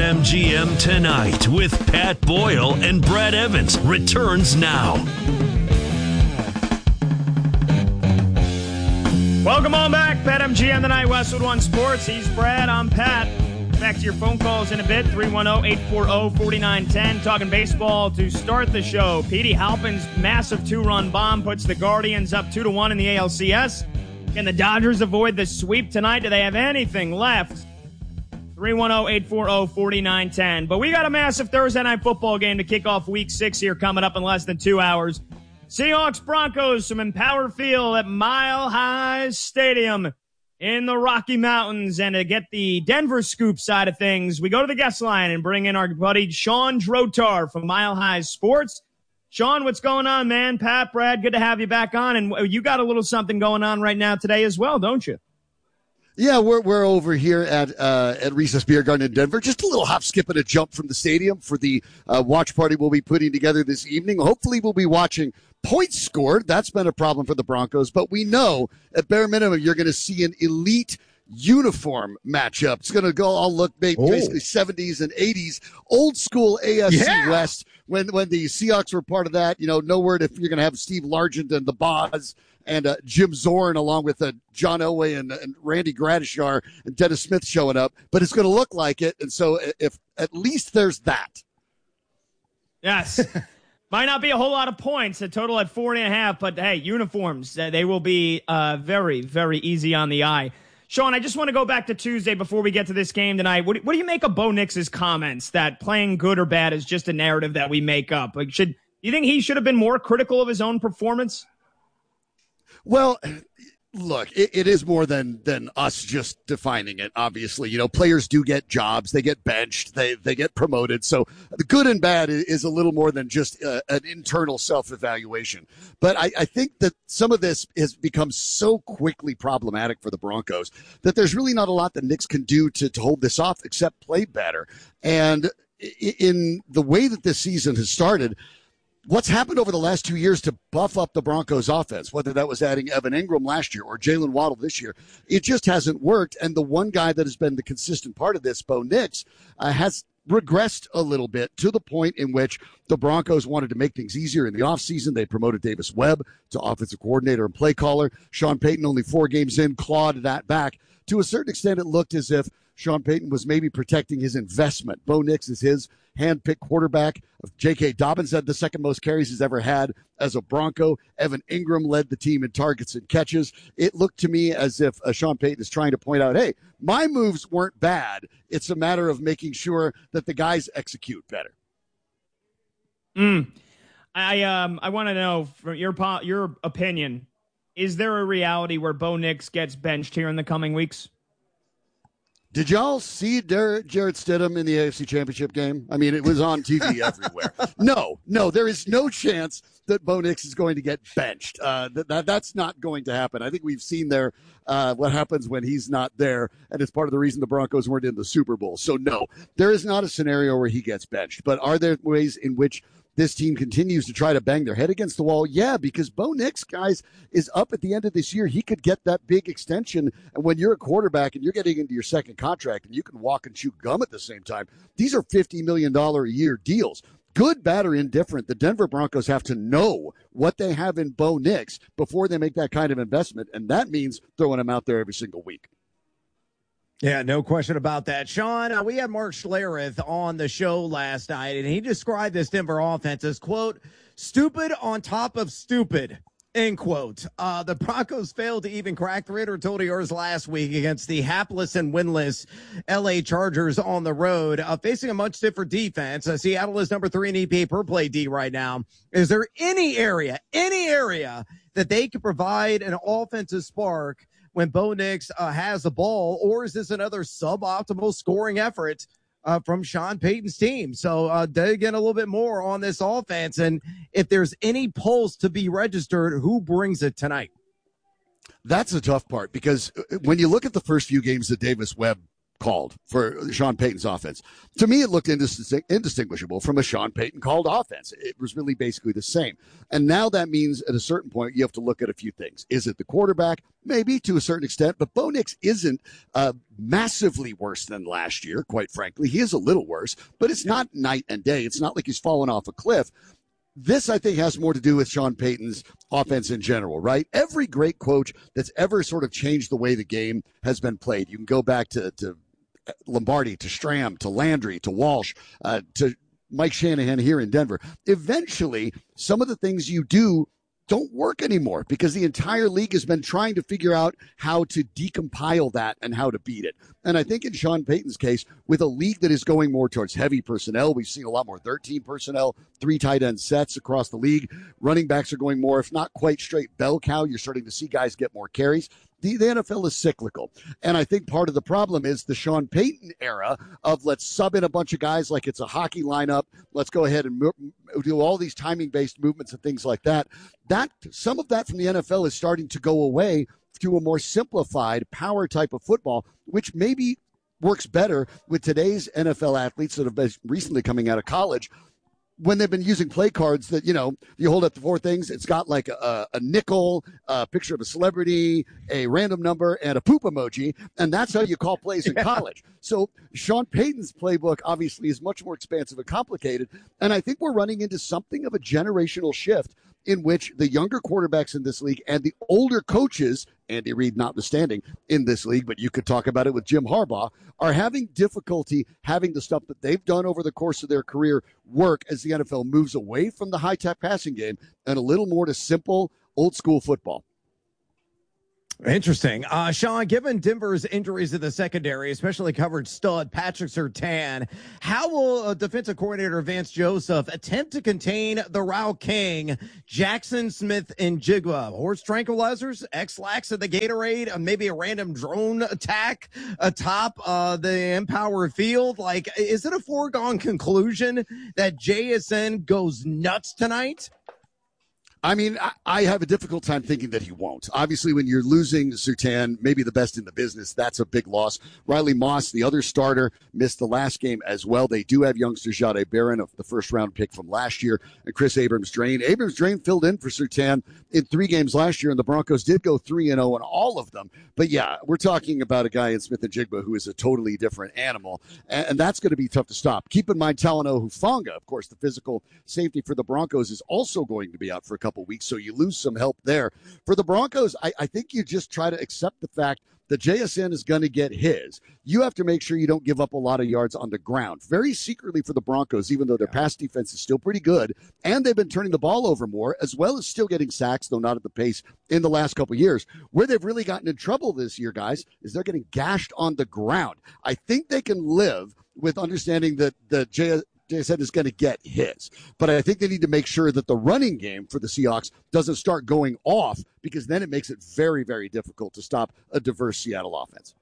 BetMGM Tonight with Pat Boyle and Brad Evans returns now. Welcome on back. BetMGM Tonight, Westwood One Sports. He's Brad. I'm Pat. Back to your phone calls in a bit. 310-840-4910. Talking baseball to start the show. Petey Halpin's massive two-run bomb puts the Guardians up 2-1 in the ALCS. Can the Dodgers avoid the sweep tonight? Do they have anything left? 310-840-4910. But we got a massive Thursday night football game to kick off week 6 here coming up in less than 2 hours. Seahawks Broncos from Empower Field at Mile High Stadium in the Rocky Mountains. And to get the Denver scoop side of things, we go to the guest line and bring in our buddy Sean Drotar from Mile High Sports. Sean, what's going on, man? Pat, Brad, good to have you back on. And you got a little something going on right now today as well, don't you? Yeah, we're over here at Reese's Beer Garden in Denver. Just a little hop, skip, and a jump from the stadium for the watch party we'll be putting together this evening. Hopefully we'll be watching points scored. That's been a problem for the Broncos. But we know, at bare minimum, you're going to see an elite uniform matchup. It's going to go all look basically 70s and 80s, old school AFC West. When the Seahawks were part of that, no word if you're going to have Steve Largent and the Boz and Jim Zorn along with John Elway and Randy Gradishar and Dennis Smith showing up. But it's going to look like it. And so if at least there's that. Yes. Might not be a whole lot of points, a total at 4.5, but hey, uniforms, they will be very, very easy on the eye. Sean, I just want to go back to Tuesday before we get to this game tonight. What do you make of Bo Nix's comments that playing good or bad is just a narrative that we make up? Like, you think he should have been more critical of his own performance? Well, look, it is more than us just defining it, obviously. Players do get jobs. They get benched. They get promoted. So the good and bad is a little more than just an internal self-evaluation. But I think that some of this has become so quickly problematic for the Broncos that there's really not a lot that Nix can do to hold this off except play better. And in the way that this season has started, what's happened over the last 2 years to buff up the Broncos offense, whether that was adding Evan Ingram last year or Jalen Waddle this year, it just hasn't worked. And the one guy that has been the consistent part of this, Bo Nix, has regressed a little bit to the point in which the Broncos wanted to make things easier in the offseason. They promoted Davis Webb to offensive coordinator and play caller. Sean Payton, only 4 games in, clawed that back. To a certain extent, it looked as if Sean Payton was maybe protecting his investment. Bo Nix is his hand-picked quarterback. J.K. Dobbins had the second most carries he's ever had as a Bronco. Evan Ingram led the team in targets and catches. It looked to me as if Sean Payton is trying to point out, hey, my moves weren't bad. It's a matter of making sure that the guys execute better. I want to know, from your opinion, is there a reality where Bo Nix gets benched here in the coming weeks? Did y'all see Jarrett Stidham in the AFC Championship game? I mean, it was on TV everywhere. No, there is no chance that Bo Nix is going to get benched. That's not going to happen. I think we've seen there what happens when he's not there, and it's part of the reason the Broncos weren't in the Super Bowl. So, no, there is not a scenario where he gets benched. But are there ways in which this team continues to try to bang their head against the wall? Yeah, because Bo Nix, guys, is up at the end of this year. He could get that big extension. And when you're a quarterback and you're getting into your second contract and you can walk and chew gum at the same time, these are $50 million a year deals. Good, bad, or indifferent, the Denver Broncos have to know what they have in Bo Nix before they make that kind of investment. And that means throwing him out there every single week. Yeah, no question about that. Sean, we had Mark Schlereth on the show last night, and he described this Denver offense as, quote, stupid on top of stupid, end quote. The Broncos failed to even crack 300 total yards last week against the hapless and winless L.A. Chargers on the road, facing a much different defense. Seattle is number 3 in EPA per play D right now. Is there any area that they could provide an offensive spark when Bo Nix has the ball, or is this another suboptimal scoring effort from Sean Payton's team? So dig in a little bit more on this offense, and if there's any pulse to be registered, who brings it tonight? That's the tough part, because when you look at the first few games that Davis Webb called for Sean Payton's offense. To me, it looked indistinguishable from a Sean Payton called offense. It was really basically the same. And now that means at a certain point, you have to look at a few things. Is it the quarterback? Maybe to a certain extent, but Bo Nix isn't massively worse than last year, quite frankly. He is a little worse, but it's not night and day. It's not like he's fallen off a cliff. This, I think, has more to do with Sean Payton's offense in general, right? Every great coach that's ever sort of changed the way the game has been played. You can go back to Lombardi, to Stram, to Landry, to Walsh, to Mike Shanahan here in Denver. Eventually, some of the things you do don't work anymore because the entire league has been trying to figure out how to decompile that and how to beat it. And I think in Sean Payton's case, with a league that is going more towards heavy personnel, we've seen a lot more 13 personnel, 3 tight end sets across the league. Running backs are going more, if not quite straight bell cow. You're starting to see guys get more carries. The NFL is cyclical. And I think part of the problem is the Sean Payton era of let's sub in a bunch of guys like it's a hockey lineup. Let's go ahead and do all these timing-based movements and things like that. Some of that from the NFL is starting to go away to a more simplified power type of football, which maybe works better with today's NFL athletes that have been recently coming out of college, when they've been using play cards that, you hold up the 4 things, it's got like a nickel, a picture of a celebrity, a random number, and a poop emoji, and that's how you call plays in college. So Sean Payton's playbook obviously is much more expansive and complicated, and I think we're running into something of a generational shift in which the younger quarterbacks in this league and the older coaches, Andy Reid notwithstanding, in this league, but you could talk about it with Jim Harbaugh, are having difficulty having the stuff that they've done over the course of their career work as the NFL moves away from the high-tech passing game and a little more to simple, old-school football. Interesting. Sean, given Denver's injuries in the secondary, especially covered stud Patrick Surtain, how will defensive coordinator Vance Joseph attempt to contain the Route King, Jackson Smith and Jigba? Horse tranquilizers, X-Lax at the Gatorade, maybe a random drone attack atop the Empower Field? Like, is it a foregone conclusion that JSN goes nuts tonight? I mean, I have a difficult time thinking that he won't. Obviously, when you're losing Surtain, maybe the best in the business, that's a big loss. Riley Moss, the other starter, missed the last game as well. They do have youngster Jahdae Barron, the first-round pick from last year, and Chris Abrams-Draine. Abrams-Draine filled in for Surtain in 3 games last year, and the Broncos did go 3-0 in all of them. But, yeah, we're talking about a guy in Smith and Jigba who is a totally different animal, and that's going to be tough to stop. Keep in mind, Talanoa Hufanga, of course, the physical safety for the Broncos, is also going to be out for a couple weeks, so you lose some help there. For the Broncos, I think you just try to accept the fact that JSN is going to get his. You have to make sure you don't give up a lot of yards on the ground. Very secretly for the Broncos, even though their pass defense is still pretty good, and they've been turning the ball over more, as well as still getting sacks, though not at the pace in the last couple of years. Where they've really gotten in trouble this year, guys, is they're getting gashed on the ground. I think they can live with understanding that the JSN is going to get his. But I think they need to make sure that the running game for the Seahawks doesn't start going off, because then it makes it very, very difficult to stop a diverse Seattle offense.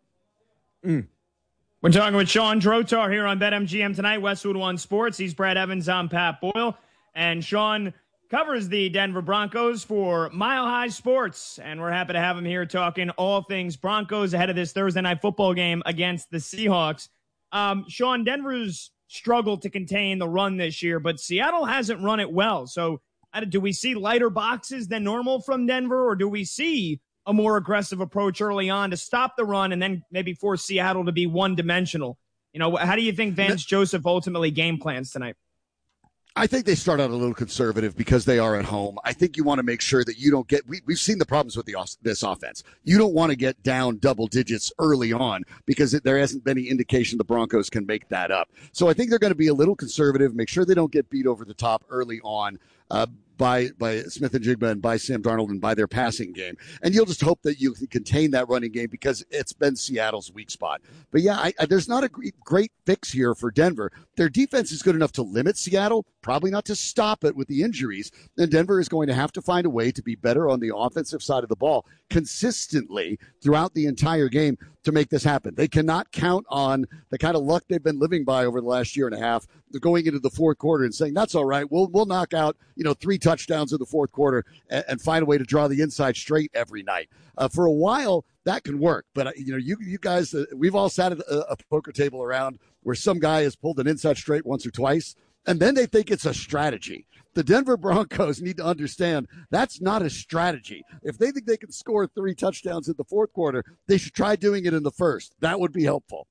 We're talking with Sean Drotar here on BetMGM tonight, Westwood One Sports. He's Brad Evans. I'm Pat Boyle. And Sean covers the Denver Broncos for Mile High Sports. And we're happy to have him here talking all things Broncos ahead of this Thursday night football game against the Seahawks. Sean, Denver's struggled to contain the run this year, but Seattle hasn't run it well. So do we see lighter boxes than normal from Denver, or do we see a more aggressive approach early on to stop the run and then maybe force Seattle to be one-dimensional? How do you think Vance Joseph ultimately game plans tonight? I think they start out a little conservative because they are at home. I think you want to make sure that you don't get we've seen the problems with this offense. You don't want to get down double digits early on because there hasn't been any indication the Broncos can make that up. So I think they're going to be a little conservative, make sure they don't get beat over the top early on by Smith and Jigba and by Sam Darnold and by their passing game. And you'll just hope that you can contain that running game because it's been Seattle's weak spot. But yeah, there's not a great fix here for Denver. Their defense is good enough to limit Seattle, probably not to stop it with the injuries, then Denver is going to have to find a way to be better on the offensive side of the ball consistently throughout the entire game to make this happen. They cannot count on the kind of luck they've been living by over the last year and a half. They're going into the fourth quarter and saying, that's all right. We'll knock out, 3 touchdowns in the fourth quarter and find a way to draw the inside straight every night. For a while, that can work. But, you guys, we've all sat at a poker table around where some guy has pulled an inside straight once or twice, and then they think it's a strategy. The Denver Broncos need to understand that's not a strategy. If they think they can score 3 touchdowns in the fourth quarter, they should try doing it in the first. That would be helpful.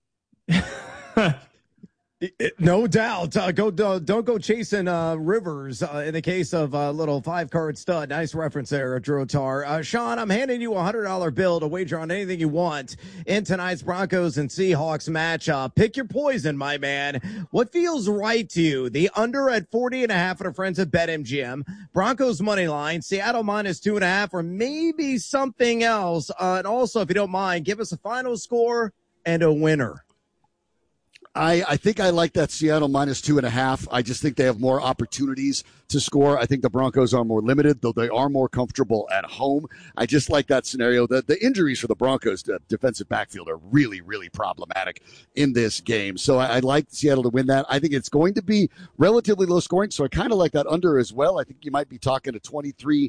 No doubt. Don't go chasing Rivers in the case of a little 5-card stud. Nice reference there, Drotar. Sean, I'm handing you a $100 bill to wager on anything you want in tonight's Broncos and Seahawks matchup. Pick your poison, my man. What feels right to you? The under at 40.5 at our friends at BetMGM. Broncos money line, Seattle minus 2.5, or maybe something else. And also, if you don't mind, give us a final score and a winner. I think I like that Seattle minus 2.5. I just think they have more opportunities to score. I think the Broncos are more limited, though they are more comfortable at home. I just like that scenario. The injuries for the Broncos, the defensive backfield, are really, really problematic in this game. So I like Seattle to win that. I think it's going to be relatively low scoring, so I kind of like that under as well. I think you might be talking a 23-17,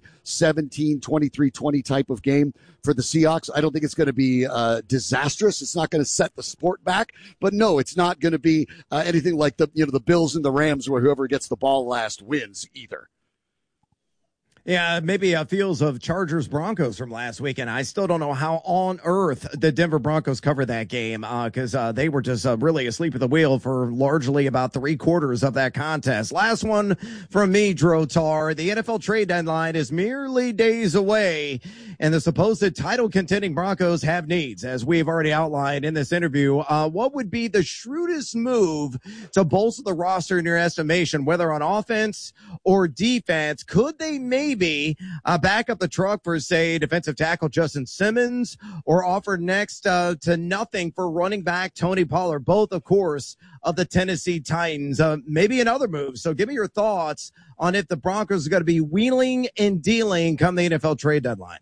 23-20 type of game for the Seahawks. I don't think it's going to be disastrous. It's not going to set the sport back, but no, it's not going to be anything like the Bills and the Rams where whoever gets the ball last wins either. Yeah, maybe feels of Chargers Broncos from last weekend. I still don't know how on earth the Denver Broncos covered that game because they were just really asleep at the wheel for largely about 3/4 of that contest. Last one from me, Drotar. The NFL trade deadline is merely days away, and the supposed title contending Broncos have needs, as we've already outlined in this interview. What would be the shrewdest move to bolster the roster in your estimation, whether on offense or defense? Could they maybe back up the truck for, say, defensive tackle Justin Simmons, or offer next to nothing for running back Tony Pollard, both, of course, of the Tennessee Titans? Maybe another move. So give me your thoughts on if the Broncos are going to be wheeling and dealing come the NFL trade deadline.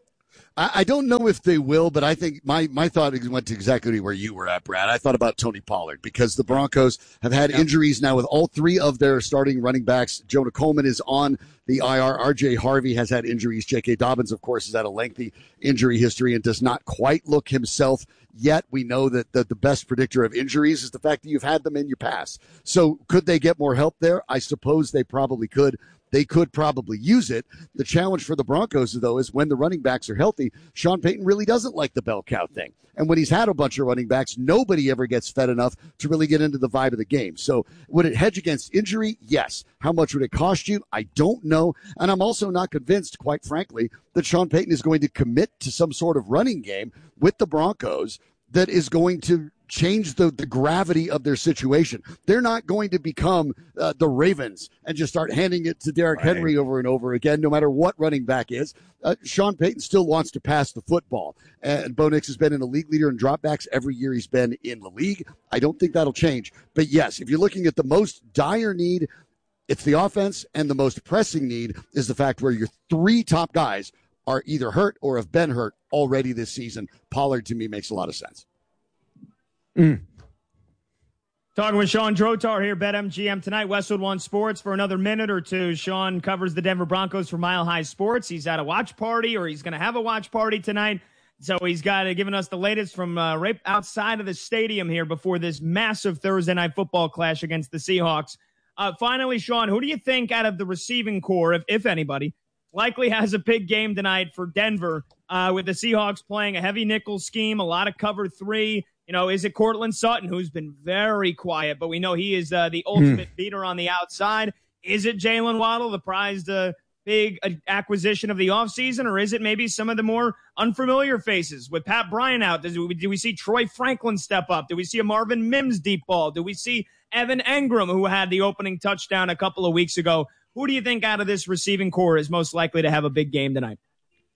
I don't know if they will, but I think my thought went to exactly where you were at, Brad. I thought about Tony Pollard because the Broncos have had injuries now with all 3 of their starting running backs. Jonah Coleman is on the IR. RJ Harvey has had injuries. J.K. Dobbins, of course, has had a lengthy injury history and does not quite look himself yet. We know that the best predictor of injuries is the fact that you've had them in your past. So could they get more help there? I suppose they probably could. They could probably use it. The challenge for the Broncos, though, is when the running backs are healthy, Sean Payton really doesn't like the bell cow thing. And when he's had a bunch of running backs, nobody ever gets fed enough to really get into the vibe of the game. So would it hedge against injury? Yes. How much would it cost you? I don't know. And I'm also not convinced, quite frankly, that Sean Payton is going to commit to some sort of running game with the Broncos that is going to change the gravity of their situation. They're not going to become the Ravens and just start handing it to Derrick Henry over and over again, no matter what running back is. Sean Payton still wants to pass the football. And Bo Nix has been an elite leader in dropbacks every year he's been in the league. I don't think that'll change. But yes, if you're looking at the most dire need, it's the offense, and the most pressing need is the fact where your 3 top guys are either hurt or have been hurt already this season. Pollard, to me, makes a lot of sense. Talking with Sean Drotar here, BetMGM tonight, Westwood One Sports for another minute or two. Sean covers the Denver Broncos for Mile High Sports. He's at a watch party, or he's going to have a watch party tonight. So he's given us the latest from right outside of the stadium here before this massive Thursday night football clash against the Seahawks. Finally, Sean, who do you think out of the receiving core, if anybody, likely has a big game tonight for Denver with the Seahawks playing a heavy nickel scheme, a lot of cover 3? Is it Courtland Sutton, who's been very quiet, but we know he is the ultimate beater on the outside? Is it Jalen Waddle, the prized big acquisition of the offseason, or is it maybe some of the more unfamiliar faces with Pat Bryant out? Do we see Troy Franklin step up? Do we see a Marvin Mims deep ball? Do we see Evan Engram, who had the opening touchdown a couple of weeks ago? Who do you think out of this receiving core is most likely to have a big game tonight?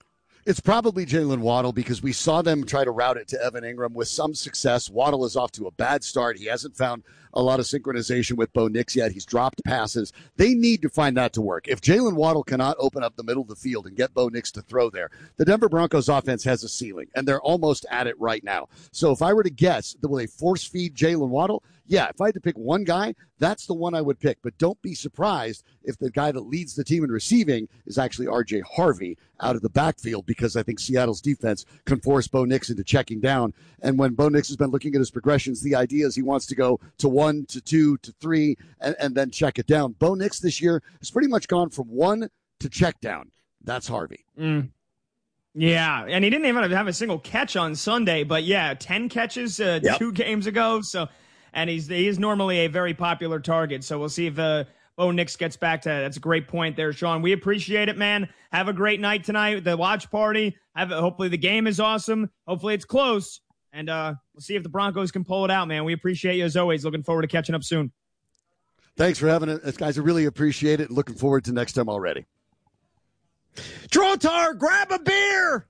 It's probably Jalen Waddle because we saw them try to route it to Evan Ingram with some success. Waddle is off to a bad start. He hasn't found a lot of synchronization with Bo Nix yet. He's dropped passes. They need to find that to work. If Jalen Waddle cannot open up the middle of the field and get Bo Nix to throw there, the Denver Broncos offense has a ceiling, and they're almost at it right now. So if I were to guess, will they force feed Jalen Waddle? Yeah, if I had to pick one guy, that's the one I would pick. But don't be surprised if the guy that leads the team in receiving is actually R.J. Harvey out of the backfield, because I think Seattle's defense can force Bo Nix into checking down. And when Bo Nix has been looking at his progressions, the idea is he wants to go to 1 to 2 to 3 and then check it down. Bo Nix this year has pretty much gone from 1 to check down. That's Harvey. Yeah, and he didn't even have a single catch on Sunday, but 10 catches 2 games ago. So, and he is normally a very popular target. So we'll see if Bo Nix gets back to that. That's a great point there, Sean. We appreciate it, man. Have a great night tonight, the watch party. Hopefully the game is awesome. Hopefully it's close. And we'll see if the Broncos can pull it out, man. We appreciate you as always. Looking forward to catching up soon. Thanks for having us, guys. I really appreciate it. Looking forward to next time already. Drotar, grab a beer.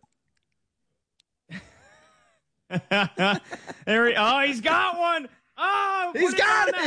He's got one. Oh, he's got it.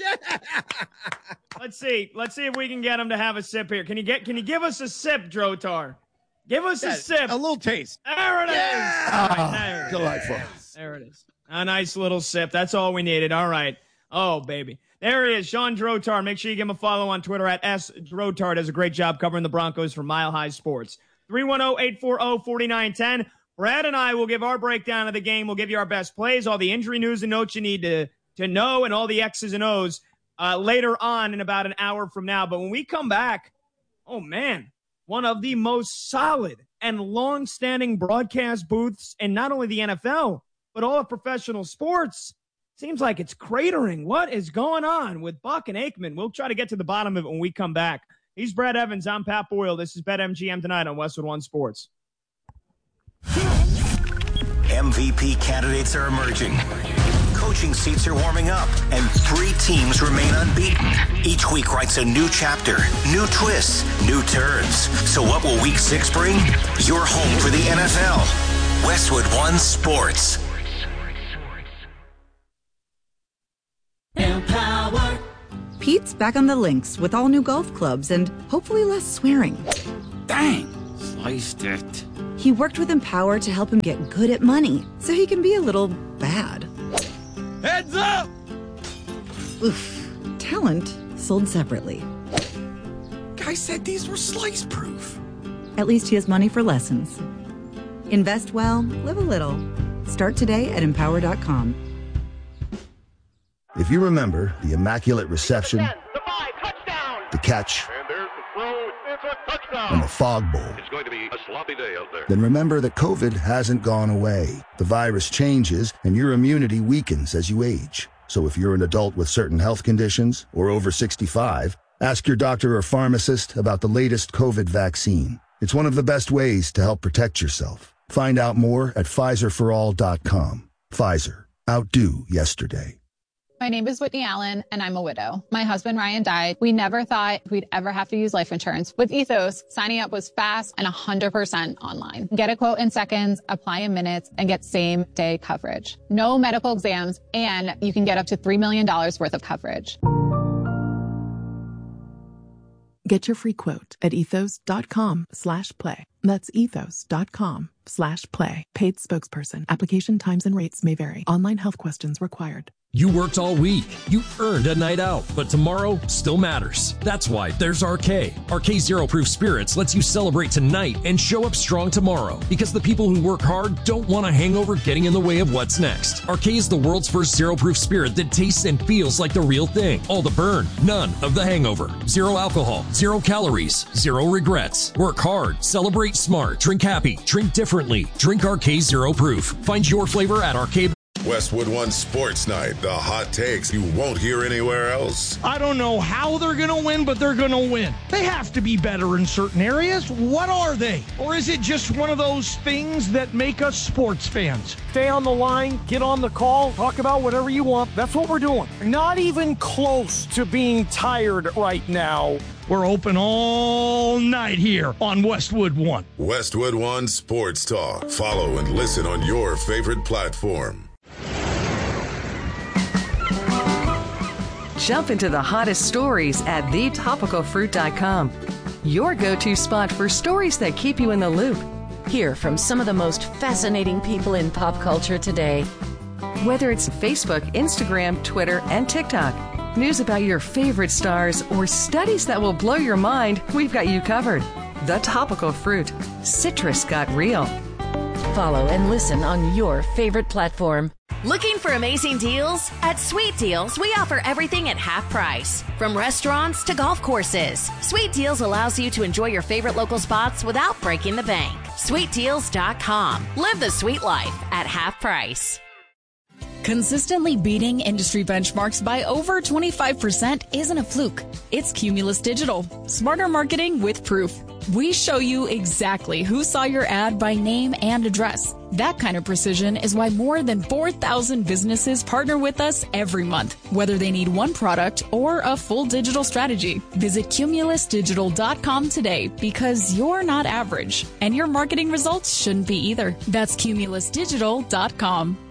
Let's see if we can get him to have a sip here. Can you give us a sip, Drotar? Give us a sip. A little taste. There it is. There delightful. There it is. A nice little sip. That's all we needed. All right. Oh, baby. There he is, Sean Drotar. Make sure you give him a follow on Twitter at @SDrotar. Does a great job covering the Broncos for Mile High Sports. 310-840-4910. Brad and I will give our breakdown of the game. We'll give you our best plays, all the injury news and notes you need to know, and all the X's and O's later on in about an hour from now. But when we come back, oh, man, one of the most solid and long-standing broadcast booths in not only the NFL, but all of professional sports. Seems like it's cratering. What is going on with Buck and Aikman? We'll try to get to the bottom of it when we come back. He's Brad Evans. I'm Pat Boyle. This is BetMGM tonight on Westwood One Sports. MVP candidates are emerging. Coaching seats are warming up, and 3 teams remain unbeaten. Each week writes a new chapter, new twists, new turns. So what will Week 6 bring? Your home for the NFL. Westwood One Sports. Empower. Pete's back on the links with all new golf clubs and hopefully less swearing. Dang, sliced it. He worked with Empower to help him get good at money so he can be a little bad. Heads up! Oof. Talent sold separately. Guy said these were slice proof. At least he has money for lessons. Invest well, live a little. Start today at Empower.com. If you remember the Immaculate Reception, the catch, and the Fog Bowl, it's going to be a sloppy day out there. Then remember that COVID hasn't gone away. The virus changes, and your immunity weakens as you age. So if you're an adult with certain health conditions or over 65, ask your doctor or pharmacist about the latest COVID vaccine. It's one of the best ways to help protect yourself. Find out more at PfizerForAll.com. Pfizer. Outdo yesterday. My name is Whitney Allen, and I'm a widow. My husband, Ryan, died. We never thought we'd ever have to use life insurance. With Ethos, signing up was fast and 100% online. Get a quote in seconds, apply in minutes, and get same-day coverage. No medical exams, and you can get up to $3 million worth of coverage. Get your free quote at ethos.com/play. That's ethos.com/play. Paid spokesperson. Application times and rates may vary. Online health questions required. You worked all week. You earned a night out, but tomorrow still matters. That's why there's RK. RK Zero Proof Spirits lets you celebrate tonight and show up strong tomorrow, because the people who work hard don't want a hangover getting in the way of what's next. RK is the world's first zero proof spirit that tastes and feels like the real thing. All the burn, none of the hangover. Zero alcohol, 0 calories, 0 regrets. Work hard, celebrate smart, drink happy, drink differently. Drink RK Zero Proof. Find your flavor at RK. Westwood One Sports Night, the hot takes you won't hear anywhere else. I don't know how they're going to win, but they're going to win. They have to be better in certain areas. What are they? Or is it just one of those things that make us sports fans? Stay on the line, get on the call, talk about whatever you want. That's what we're doing. Not even close to being tired right now. We're open all night here on Westwood One. Westwood One Sports Talk. Follow and listen on your favorite platform. Jump into the hottest stories at thetopicalfruit.com. Your go-to spot for stories that keep you in the loop. Hear from some of the most fascinating people in pop culture today. Whether it's Facebook, Instagram, Twitter, and TikTok, news about your favorite stars, or studies that will blow your mind, we've got you covered. The Topical Fruit. Citrus got real. Follow and listen on your favorite platform. Looking for amazing deals? At Sweet Deals, we offer everything at half price. From restaurants to golf courses, Sweet Deals allows you to enjoy your favorite local spots without breaking the bank. SweetDeals.com. Live the sweet life at half price. Consistently beating industry benchmarks by over 25% isn't a fluke. It's Cumulus Digital. Smarter marketing with proof. We show you exactly who saw your ad by name and address. That kind of precision is why more than 4,000 businesses partner with us every month, whether they need one product or a full digital strategy. Visit cumulusdigital.com today because you're not average, and your marketing results shouldn't be either. That's cumulusdigital.com.